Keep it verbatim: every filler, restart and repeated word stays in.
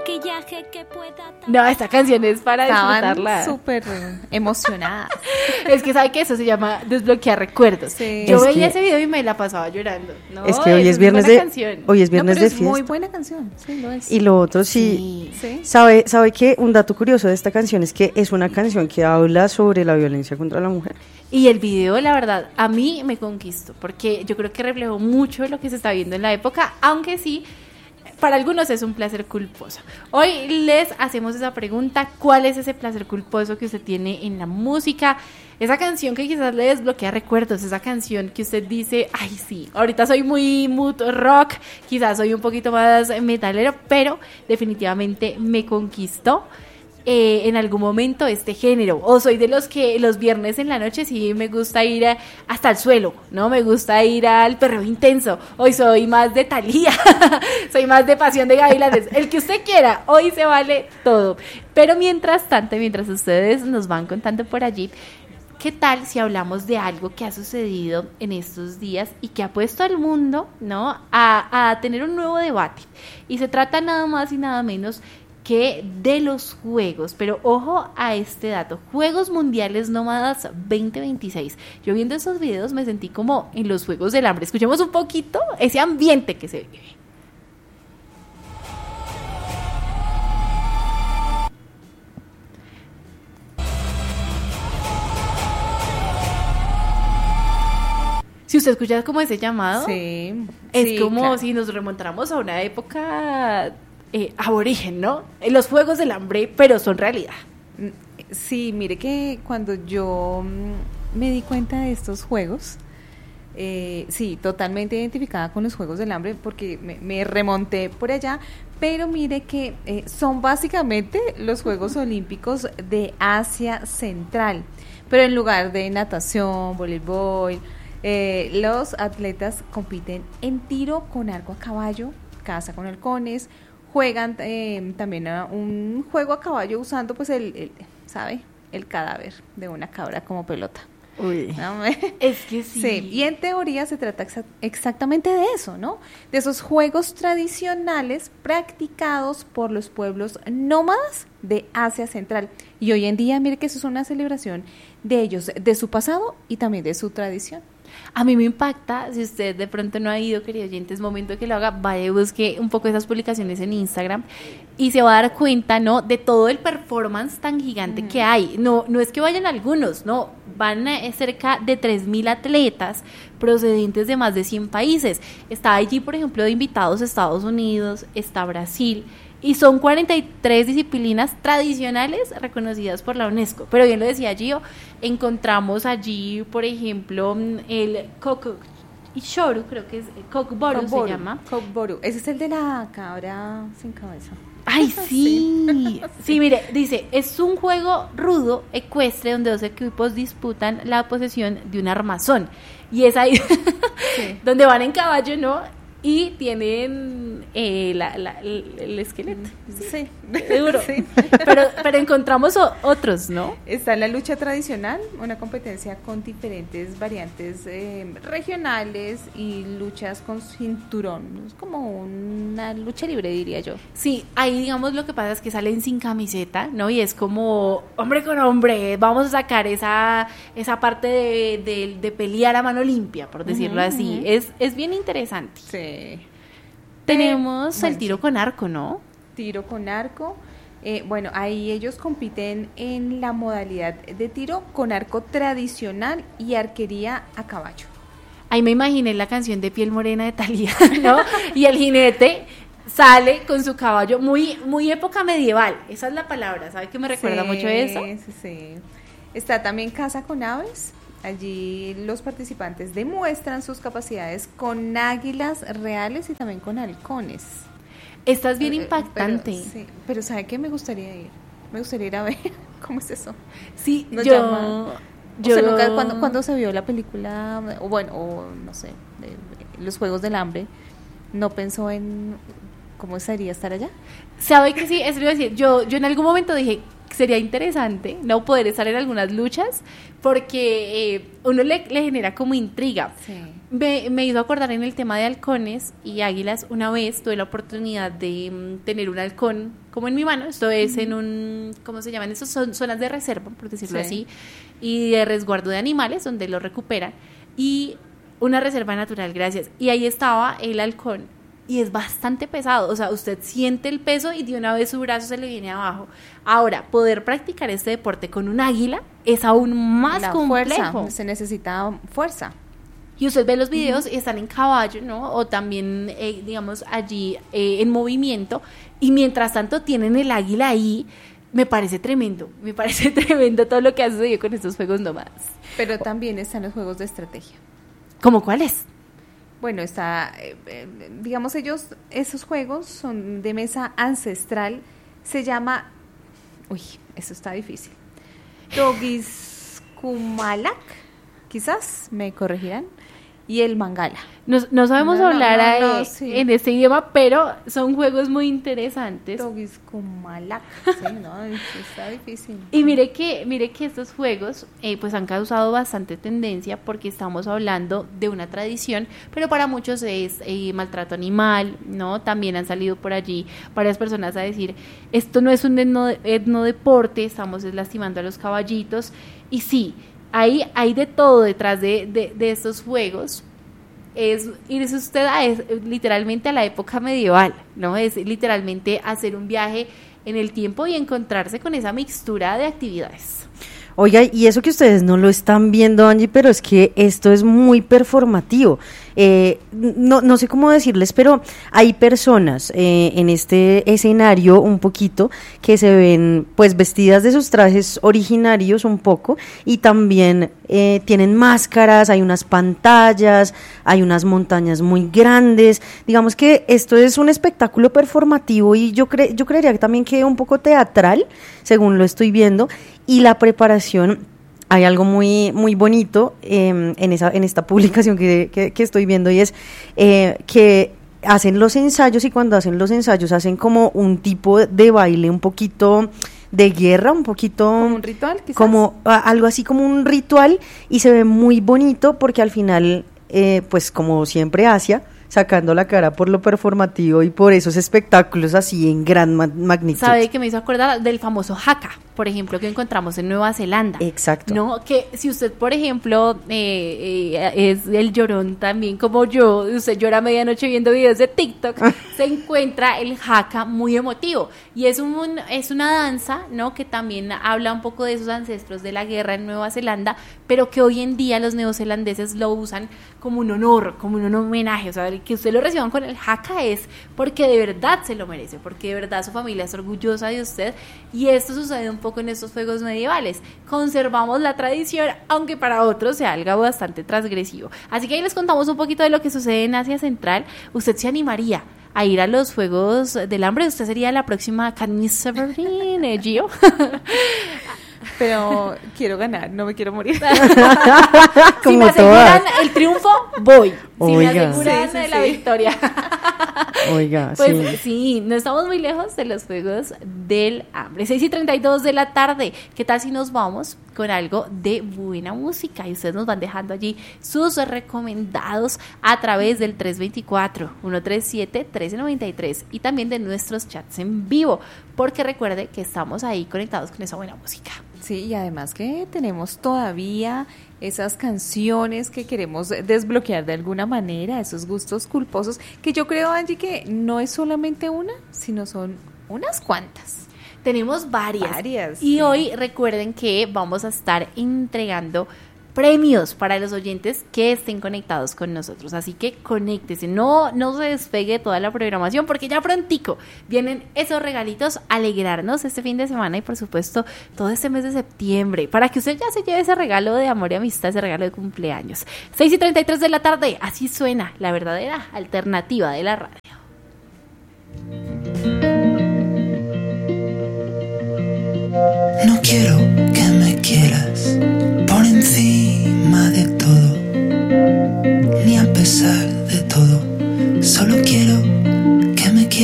maquillaje que pueda... No, esta canción es para disfrutarla. Estaban súper emocionadas. Es que sabe que eso se llama desbloquear recuerdos. Sí. Yo Es veía que- ese video y me la pasaba llorando. No, Es que hoy esa es viernes buena de canción. hoy es viernes No, pero de es fiesta. muy buena canción, sí, lo es. Y lo otro sí, Sí. sabe sabe que un dato curioso de esta canción es que es una canción que habla sobre la violencia contra la mujer. Y el video, la verdad, a mí me conquistó, porque yo creo que reflejó mucho lo que se está viendo en la época, aunque sí, para algunos es un placer culposo. Hoy les hacemos esa pregunta: ¿cuál es ese placer culposo que usted tiene en la música? Esa canción que quizás le desbloquea recuerdos, esa canción que usted dice, ay sí, ahorita soy muy mood rock, quizás soy un poquito más metalero, pero definitivamente me conquistó eh, en algún momento este género. O soy de los que los viernes en la noche sí me gusta ir a- hasta el suelo, ¿no? Me gusta ir al perreo intenso. Hoy soy más de Thalía, soy más de Pasión de Gavilanes. El que usted quiera, hoy se vale todo. Pero mientras tanto, mientras ustedes nos van contando por allí, ¿qué tal si hablamos de algo que ha sucedido en estos días y que ha puesto al mundo, ¿no?, a, a tener un nuevo debate? Y se trata nada más y nada menos que de los juegos, pero ojo a este dato: Juegos Mundiales Nómadas veinte veintiséis. Yo viendo esos videos me sentí como en los Juegos del Hambre. Escuchemos un poquito ese ambiente que se vive. Si usted escucha como ese llamado, Sí. es sí, como claro. si nos remontáramos a una época eh, aborigen, ¿no? En los Juegos del Hambre, pero son realidad. Sí, mire que cuando yo mm, me di cuenta de estos juegos, eh, sí, totalmente identificada con los Juegos del Hambre porque me, me remonté por allá, pero mire que eh, son básicamente los Juegos Olímpicos de Asia Central, pero en lugar de natación, voleibol, eh, los atletas compiten en tiro con arco a caballo, caza con halcones, juegan eh, también a un juego a caballo usando pues el, el ¿sabe? El cadáver de una cabra como pelota. Uy. ¿No? Es que sí. Sí, y en teoría se trata exa- exactamente de eso, ¿no? De esos juegos tradicionales practicados por los pueblos nómadas de Asia Central. Y hoy en día, mire que eso es una celebración de ellos, de su pasado y también de su tradición. A mí me impacta, si usted de pronto no ha ido, querido oyente, es momento de que lo haga, vaya y busque un poco esas publicaciones en Instagram y se va a dar cuenta, ¿no?, de todo el performance tan gigante uh-huh. que hay. No, no es que vayan algunos, no, van a cerca de tres mil atletas procedentes de más de cien países. Está allí, por ejemplo, de invitados Estados Unidos, está Brasil, y son cuarenta y tres disciplinas tradicionales reconocidas por la UNESCO. Pero bien lo decía Gio, encontramos allí, por ejemplo, el Coco y Shoru, creo que es Kokboru se llama. Kokboru, ese es el de la cabra sin cabeza. Ay, sí. sí. Sí, mire, dice, es un juego rudo, ecuestre, donde dos equipos disputan la posesión de un armazón. Y es ahí sí. donde van en caballo, ¿no? Y tienen eh, la, la, el, el esqueleto. Sí. Duro. Sí. Pero, pero encontramos o, otros, ¿no? Está la lucha tradicional, una competencia con diferentes variantes eh, regionales y luchas con cinturón. Es como una lucha libre, diría yo. Sí, ahí digamos lo que pasa es que salen sin camiseta, ¿no? Y es como hombre con hombre, vamos a sacar esa, esa parte de, de, de pelear a mano limpia, por decirlo uh-huh, así. Uh-huh. Es, es bien interesante. Sí. Tenemos eh, bueno, el tiro sí. con arco, ¿no? Tiro con arco. Eh, bueno, ahí ellos compiten en la modalidad de tiro con arco tradicional y arquería a caballo. Ahí me imaginé la canción de Piel Morena de Thalía, ¿no? Y el jinete sale con su caballo, muy, muy época medieval, esa es la palabra, ¿sabe que me recuerda sí, mucho eso? Sí, sí. Está también caza con aves. Allí los participantes demuestran sus capacidades con águilas reales y también con halcones. Esta es bien impactante. Pero, sí, pero ¿sabe qué? Me gustaría ir. Me gustaría ir a ver cómo es eso. Sí, Nos yo... llama. yo... O sea, nunca, cuando, cuando se vio la película, o bueno, o no sé, de, de, los Juegos del Hambre, ¿no pensó en cómo sería estar allá? ¿Sabe que sí? Eso lo iba a decir. Yo, yo en algún momento dije, sería interesante no poder estar en algunas luchas porque eh, uno le, le genera como intriga. Sí. Me, me hizo acordar en el tema de halcones y águilas. Una vez tuve la oportunidad de um, tener un halcón como en mi mano, esto es en un, ¿cómo se llaman? Esas son zonas de reserva, por decirlo Sí. así, y de resguardo de animales, donde lo recuperan, y una reserva natural, gracias. Y ahí estaba el halcón, y es bastante pesado, o sea, usted siente el peso y de una vez su brazo se le viene abajo. Ahora, poder practicar este deporte con un águila es aún más La complejo. fuerza, se necesita fuerza. Y usted ve los videos y están en caballo, ¿no? O también, eh, digamos, allí eh, en movimiento. Y mientras tanto tienen el águila ahí. Me parece tremendo. Me parece tremendo todo lo que ha sucedido con estos juegos nómadas. Pero también están los juegos de estrategia. ¿Cómo cuáles? Bueno, está, eh, eh, digamos ellos, esos juegos son de mesa ancestral. Se llama, uy, eso está difícil. Togiskumalak, quizás me corregirán. Y el Mangala. No, no sabemos No, no, hablar no, no, eh, sí. en este idioma, pero son juegos muy interesantes. Togiskumalak, sí, no, eso está difícil. Y mire que, mire que estos juegos eh, pues han causado bastante tendencia porque estamos hablando de una tradición, pero para muchos es eh, maltrato animal, ¿no? También han salido por allí varias personas a decir, esto no es un etno, etnodeporte, estamos lastimando a los caballitos. Y sí, hay, hay de todo detrás de, de, de estos juegos. Es irse usted a, es, literalmente a la época medieval, ¿no? Es literalmente hacer un viaje en el tiempo y encontrarse con esa mixtura de actividades. Oiga, y eso que ustedes no lo están viendo, Angie, pero es que esto es muy performativo. Eh, no, no sé cómo decirles, pero hay personas eh, en este escenario un poquito que se ven pues vestidas de sus trajes originarios un poco y también eh, tienen máscaras, hay unas pantallas, hay unas montañas muy grandes. Digamos que esto es un espectáculo performativo y yo, cre- yo creería que también que un poco teatral, según lo estoy viendo, y la preparación. Hay algo muy muy bonito eh, en esa en esta publicación que, que, que estoy viendo y es eh, que hacen los ensayos y cuando hacen los ensayos hacen como un tipo de baile un poquito de guerra, un poquito como un ritual, quizás. Como a, algo así como un ritual y se ve muy bonito porque al final eh, pues como siempre Asia sacando la cara por lo performativo y por esos espectáculos así en gran ma- magnitud. ¿Sabe que me hizo acordar del famoso haka, por ejemplo, que encontramos en Nueva Zelanda? Exacto. No, que si usted, por ejemplo, eh, eh, es el llorón también como yo, usted llora a medianoche viendo videos de TikTok, se encuentra el haka muy emotivo. Y es un es una danza, ¿no? Que también habla un poco de esos ancestros de la guerra en Nueva Zelanda, pero que hoy en día los neozelandeses lo usan como un honor, como un homenaje. O sea, que usted lo reciban con el haka es porque de verdad se lo merece, porque de verdad su familia es orgullosa de usted. Y esto sucede un poco en estos juegos medievales. Conservamos la tradición, aunque para otros sea algo bastante transgresivo. Así que ahí les contamos un poquito de lo que sucede en Asia Central. ¿Usted se animaría a ir a los Juegos del Hambre? ¿Usted sería la próxima Katniss Severin, eh, Gio? Pero quiero ganar, no me quiero morir. Si Como me aseguran todas. el triunfo, voy. Si Oiga. me aseguran Sí, sí, la sí. victoria. Oiga, Pues sí. sí, no estamos muy lejos de los Juegos del Hambre. seis y treinta y dos de la tarde. ¿Qué tal si nos vamos con algo de buena música? Y ustedes nos van dejando allí sus recomendados a través del tres dos cuatro, uno tres siete, uno tres nueve tres y también de nuestros chats en vivo, porque recuerde que estamos ahí conectados con esa buena música. Sí, y además que tenemos todavía esas canciones que queremos desbloquear de alguna manera, esos gustos culposos, que yo creo, Angie, que no es solamente una, sino son unas cuantas. Tenemos varias. Varias, Y sí. hoy recuerden que vamos a estar entregando premios para los oyentes que estén conectados con nosotros. Así que conéctese, no, no se despegue toda la programación porque ya prontico vienen esos regalitos a alegrarnos este fin de semana y por supuesto todo este mes de septiembre para que usted ya se lleve ese regalo de amor y amistad, ese regalo de cumpleaños. seis y treinta y tres de la tarde, así suena la verdadera alternativa de la radio. No quiero que